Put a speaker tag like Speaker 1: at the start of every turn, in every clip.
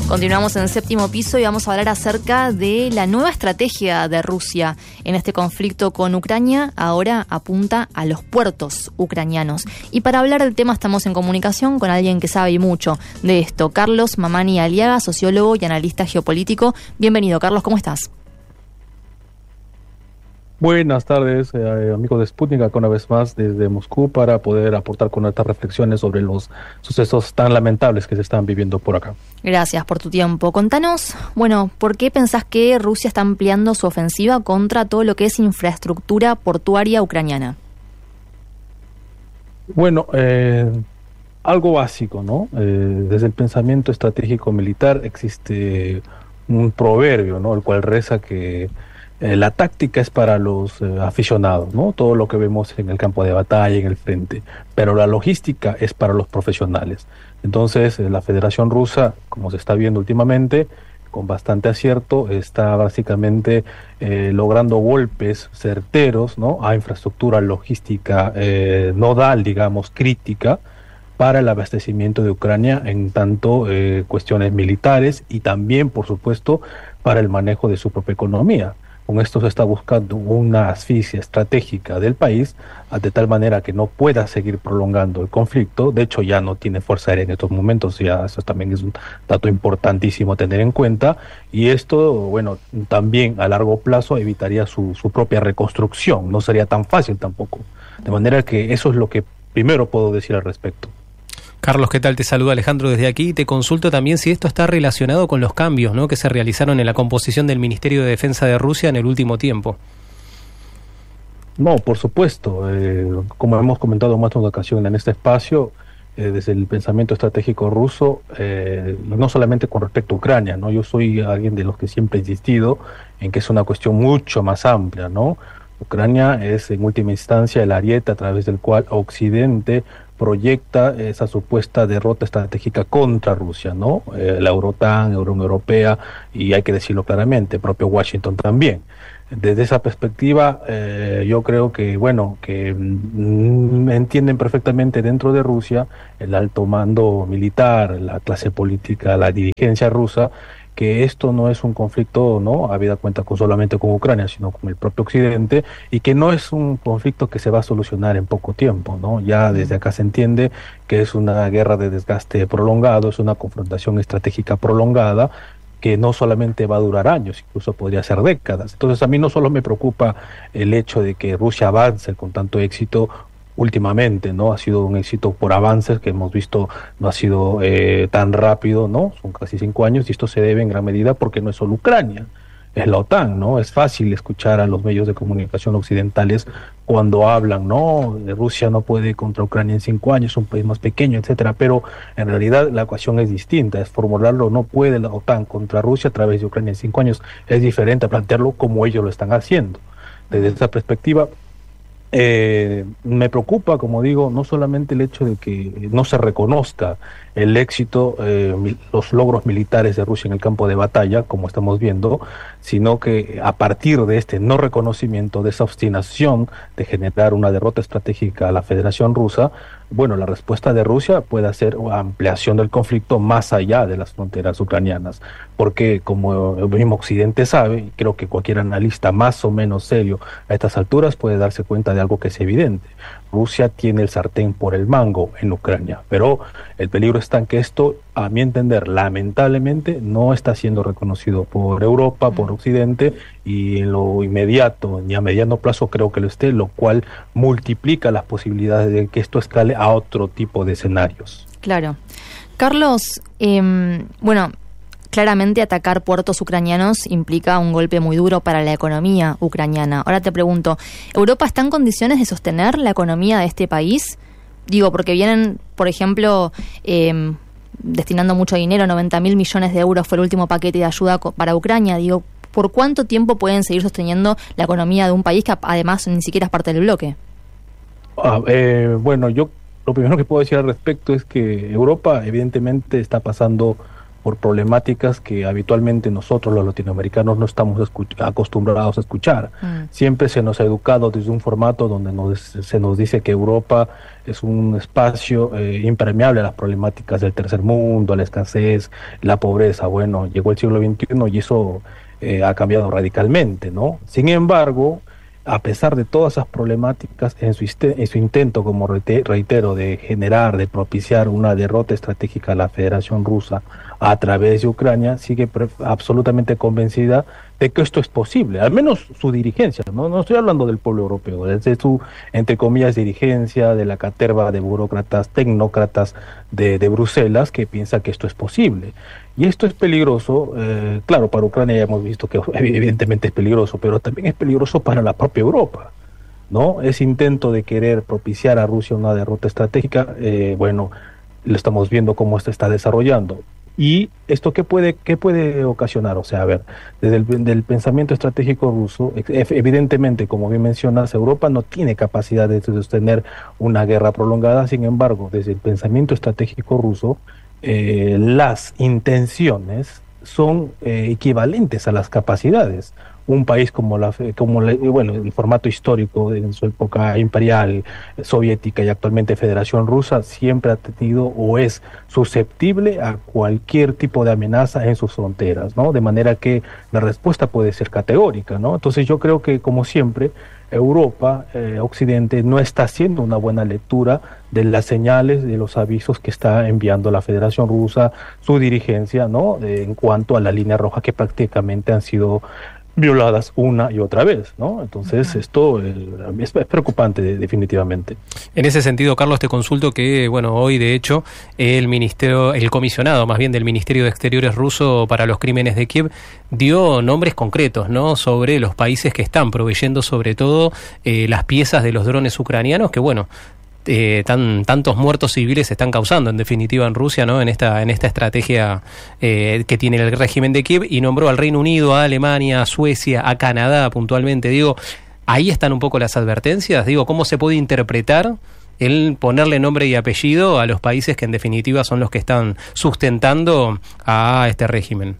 Speaker 1: Continuamos en el séptimo piso y vamos a hablar acerca de la nueva estrategia de Rusia en este conflicto con Ucrania. Ahora apunta a los puertos ucranianos. Y para hablar del tema estamos en comunicación con alguien que sabe mucho de esto. Carlos Mamani Aliaga, sociólogo y analista geopolítico. Bienvenido, Carlos, ¿cómo estás?
Speaker 2: Buenas tardes, amigos de Sputnik, acá una vez más desde Moscú para poder aportar con estas reflexiones sobre los sucesos tan lamentables que se están viviendo por acá.
Speaker 1: Gracias por tu tiempo. Contanos, ¿por qué pensás que Rusia está ampliando su ofensiva contra todo lo que es infraestructura portuaria ucraniana?
Speaker 2: Bueno, algo básico, ¿no? Desde el pensamiento estratégico militar existe un proverbio, ¿no? El cual reza que la táctica es para los aficionados, ¿no? Todo lo que vemos en el campo de batalla, en el frente, pero la logística es para los profesionales. Entonces, la Federación Rusa, como se está viendo últimamente, con bastante acierto, está básicamente logrando golpes certeros, ¿no? A infraestructura logística nodal, digamos, crítica, para el abastecimiento de Ucrania en tanto cuestiones militares y también, por supuesto, para el manejo de su propia economía. Con esto se está buscando una asfixia estratégica del país, de tal manera que no pueda seguir prolongando el conflicto. De hecho, ya no tiene fuerza aérea en estos momentos, ya eso también es un dato importantísimo a tener en cuenta. Y esto, bueno, también a largo plazo evitaría su propia reconstrucción, no sería tan fácil tampoco. De manera que eso es lo que primero puedo decir al respecto.
Speaker 3: Carlos, ¿qué tal? Te saluda Alejandro desde aquí y te consulto también si esto está relacionado con los cambios, ¿no?, que se realizaron en la composición del Ministerio de Defensa de Rusia en el último tiempo.
Speaker 2: No, por supuesto. Como hemos comentado más de una ocasión en este espacio, desde el pensamiento estratégico ruso, no solamente con respecto a Ucrania, ¿no? Yo soy alguien de los que siempre he insistido en que es una cuestión mucho más amplia, ¿no? Ucrania es en última instancia el ariete a través del cual Occidente proyecta esa supuesta derrota estratégica contra Rusia, ¿no? La OTAN, la Unión Europea, y hay que decirlo claramente, propio Washington también. Desde esa perspectiva, yo creo que, entienden perfectamente dentro de Rusia el alto mando militar, la clase política, la dirigencia rusa, que esto no es un conflicto, ¿no?, habida cuenta solamente con Ucrania, sino con el propio Occidente, y que no es un conflicto que se va a solucionar en poco tiempo, ¿no? Ya desde acá se entiende que es una guerra de desgaste prolongado, es una confrontación estratégica prolongada, que no solamente va a durar años, incluso podría ser décadas. Entonces a mí no solo me preocupa el hecho de que Rusia avance con tanto éxito últimamente, ¿no? Ha sido un éxito por avances que hemos visto, no ha sido tan rápido, ¿no? Son casi 5 años y esto se debe en gran medida porque no es solo Ucrania, es la OTAN, ¿no? Es fácil escuchar a los medios de comunicación occidentales cuando hablan, ¿no? Rusia no puede contra Ucrania en 5 años, es un país más pequeño, etcétera, pero en realidad la ecuación es distinta, es formularlo, no puede la OTAN contra Rusia a través de Ucrania en 5 años, es diferente a plantearlo como ellos lo están haciendo. Desde esa perspectiva, me preocupa, como digo, no solamente el hecho de que no se reconozca el éxito, los logros militares de Rusia en el campo de batalla, como estamos viendo, sino que a partir de este no reconocimiento, de esa obstinación de generar una derrota estratégica a la Federación Rusa, bueno, la respuesta de Rusia puede ser ampliación del conflicto más allá de las fronteras ucranianas, porque como el mismo Occidente sabe, y creo que cualquier analista más o menos serio a estas alturas puede darse cuenta de algo que es evidente. Rusia tiene el sartén por el mango en Ucrania, pero el peligro está en que esto, a mi entender, lamentablemente no está siendo reconocido por Europa, por Occidente, y en lo inmediato ni a mediano plazo creo que lo esté, lo cual multiplica las posibilidades de que esto escale a otro tipo de escenarios.
Speaker 1: Claro. Carlos, claramente atacar puertos ucranianos implica un golpe muy duro para la economía ucraniana. Ahora te pregunto, ¿Europa está en condiciones de sostener la economía de este país? Digo, porque vienen, por ejemplo, destinando mucho dinero, 90.000 millones de euros fue el último paquete de ayuda para Ucrania. Digo, ¿por cuánto tiempo pueden seguir sosteniendo la economía de un país que además ni siquiera es parte del bloque?
Speaker 2: Yo lo primero que puedo decir al respecto es que Europa evidentemente está pasando por problemáticas que habitualmente nosotros los latinoamericanos no estamos acostumbrados a escuchar. Siempre se nos ha educado desde un formato donde se nos dice que Europa es un espacio impermeable a las problemáticas del tercer mundo, a la escasez, la pobreza. Bueno, llegó el siglo XXI y eso ha cambiado radicalmente, ¿no? Sin embargo, a pesar de todas esas problemáticas, en su intento, como reitero, de propiciar una derrota estratégica a la Federación Rusa a través de Ucrania, sigue absolutamente convencida de que esto es posible, al menos su dirigencia, no estoy hablando del pueblo europeo, desde su, entre comillas, dirigencia, de la caterva de burócratas, tecnócratas de Bruselas, que piensa que esto es posible. Y esto es peligroso, claro, para Ucrania ya hemos visto que evidentemente es peligroso, pero también es peligroso para la propia Europa, ¿no? Ese intento de querer propiciar a Rusia una derrota estratégica, bueno, lo estamos viendo cómo se está desarrollando. ¿Y esto qué puede ocasionar? O sea, a ver, desde el pensamiento estratégico ruso, evidentemente, como bien mencionas, Europa no tiene capacidad de sostener una guerra prolongada. Sin embargo, desde el pensamiento estratégico ruso, las intenciones son equivalentes a las capacidades. Un país como bueno, el formato histórico en su época imperial, soviética y actualmente Federación Rusa, siempre ha tenido o es susceptible a cualquier tipo de amenaza en sus fronteras, ¿no? De manera que la respuesta puede ser categórica, ¿no? Entonces yo creo que, como siempre, Europa, Occidente, no está haciendo una buena lectura de las señales, de los avisos que está enviando la Federación Rusa, su dirigencia, ¿no? En cuanto a la línea roja que prácticamente han sido violadas una y otra vez, ¿no? Entonces esto es preocupante definitivamente.
Speaker 3: En ese sentido, Carlos, te consulto que, bueno, hoy de hecho el comisionado más bien del Ministerio de Exteriores ruso para los crímenes de Kiev dio nombres concretos, ¿no? Sobre los países que están proveyendo sobre todo las piezas de los drones ucranianos que, bueno, tantos muertos civiles se están causando en definitiva en Rusia, ¿no? En esta estrategia que tiene el régimen de Kiev, y nombró al Reino Unido, a Alemania, a Suecia, a Canadá puntualmente. Digo, ahí están un poco las advertencias. Digo, ¿cómo se puede interpretar el ponerle nombre y apellido a los países que en definitiva son los que están sustentando a este régimen?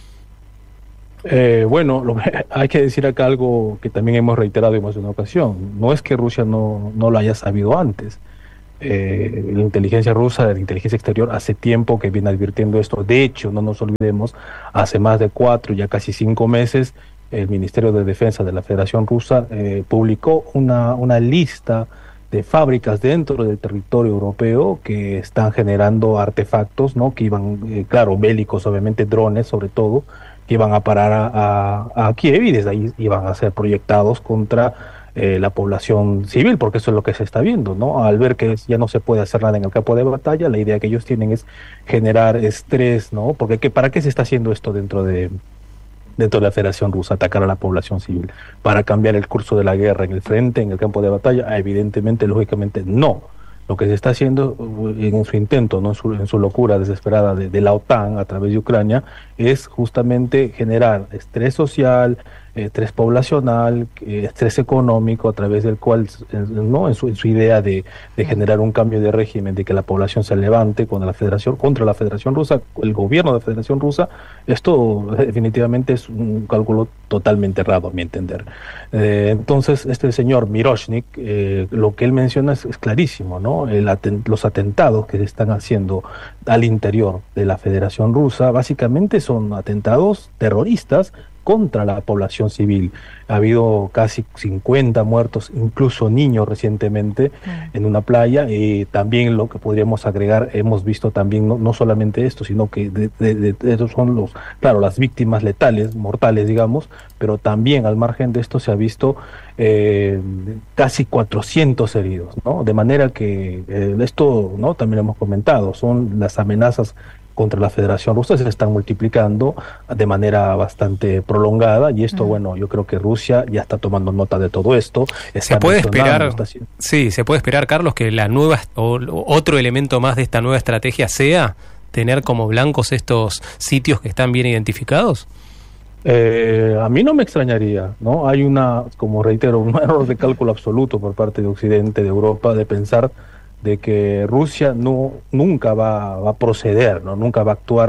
Speaker 2: Bueno, hay que decir acá algo que también hemos reiterado en más de una ocasión. No es que Rusia no lo haya sabido antes. La inteligencia rusa, la inteligencia exterior, hace tiempo que viene advirtiendo esto. De hecho, no nos olvidemos, hace más de 4, ya casi 5 meses, el Ministerio de Defensa de la Federación Rusa publicó una lista de fábricas dentro del territorio europeo que están generando artefactos, ¿no? Que iban, claro, bélicos, obviamente, drones sobre todo, que iban a parar a Kiev, y desde ahí iban a ser proyectados contra la población civil, porque eso es lo que se está viendo, ¿no? Al ver que ya no se puede hacer nada en el campo de batalla, la idea que ellos tienen es generar estrés, ¿no? Porque ¿para qué se está haciendo esto dentro de la Federación Rusa? Atacar a la población civil para cambiar el curso de la guerra en el frente, en el campo de batalla. Evidentemente, lógicamente, no. Lo que se está haciendo en su intento, ¿no? en su locura desesperada de la OTAN a través de Ucrania, es justamente generar estrés social, estrés poblacional, estrés económico, a través del cual, ¿no? en su idea de generar un cambio de régimen, de que la población se levante contra la Federación Rusa, el gobierno de la Federación Rusa. Esto definitivamente es un cálculo totalmente errado, a mi entender. Entonces, este señor Miroshnik, lo que él menciona es clarísimo, ¿no? Los atentados que se están haciendo al interior de la Federación Rusa básicamente son atentados terroristas contra la población civil. Ha habido casi 50 muertos, incluso niños recientemente, en una playa. También lo que podríamos agregar, hemos visto también no solamente esto, sino que estos son las víctimas letales, mortales, digamos, pero también al margen de esto se ha visto casi 400 heridos, ¿no? De manera que esto, ¿no? También lo hemos comentado, son las amenazas contra la Federación Rusa se están multiplicando de manera bastro prolongada, y esto, bueno, yo creo que Rusia ya está tomando nota de todo esto.
Speaker 3: Se puede esperar, se puede esperar, Carlos, que la nueva o otro elemento más de esta nueva estrategia sea tener como blancos estos sitios que están bien identificados.
Speaker 2: A mí no me extrañaría, ¿no? Hay como reitero, un error de cálculo absoluto por parte de Occidente, de Europa, de pensar de que Rusia nunca va a proceder, ¿no? Nunca va a actuar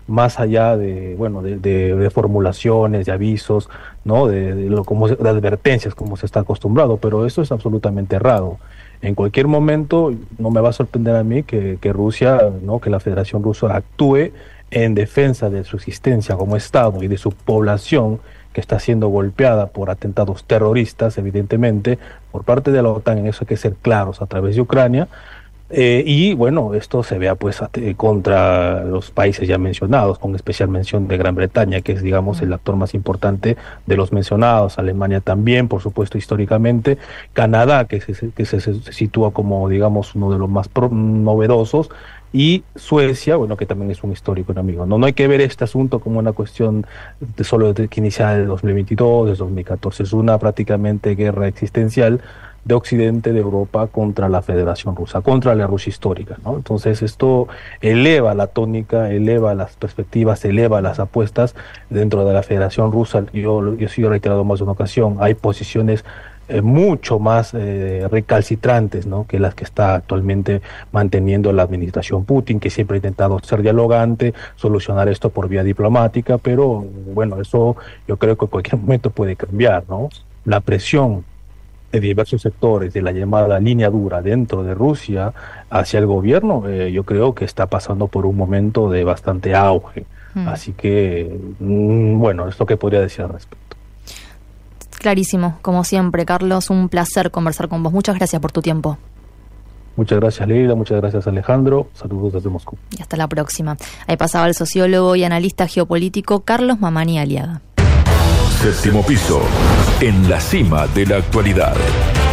Speaker 2: más allá de, bueno, de formulaciones, de avisos, ¿no? De advertencias, como se está acostumbrado, pero eso es absolutamente errado. En cualquier momento no me va a sorprender a mí que Rusia, ¿no? Que la Federación Rusa actúe en defensa de su existencia como Estado y de su población, que está siendo golpeada por atentados terroristas, evidentemente, por parte de la OTAN. En eso hay que ser claros, a través de Ucrania. Y bueno, esto se vea pues contra los países ya mencionados, con especial mención de Gran Bretaña, que es, digamos, el actor más importante de los mencionados, Alemania también, por supuesto, históricamente, Canadá, que se sitúa como, digamos, uno de los más novedosos, y Suecia, bueno, que también es un histórico enemigo. No hay que ver este asunto como una cuestión que inicia de 2022, de 2014, es una prácticamente guerra existencial de Occidente, de Europa, contra la Federación Rusa, contra la Rusia histórica, ¿no? Entonces esto eleva la tónica, eleva las perspectivas, eleva las apuestas dentro de la Federación Rusa. Yo sí he reiterado más de una ocasión, hay posiciones mucho más recalcitrantes, ¿no? Que las que está actualmente manteniendo la administración Putin, que siempre ha intentado ser dialogante, solucionar esto por vía diplomática, pero bueno, eso yo creo que en cualquier momento puede cambiar, ¿no? La presión de diversos sectores de la llamada línea dura dentro de Rusia hacia el gobierno, yo creo que está pasando por un momento de bastante auge. Así que, bueno, es lo que podría decir al respecto.
Speaker 1: Clarísimo, como siempre, Carlos, un placer conversar con vos. Muchas gracias por tu tiempo.
Speaker 2: Muchas gracias, Leila, muchas gracias, Alejandro. Saludos desde Moscú.
Speaker 1: Y hasta la próxima. Ahí pasaba el sociólogo y analista geopolítico Carlos Mamani Aliaga.
Speaker 4: Séptimo piso, en la cima de la actualidad.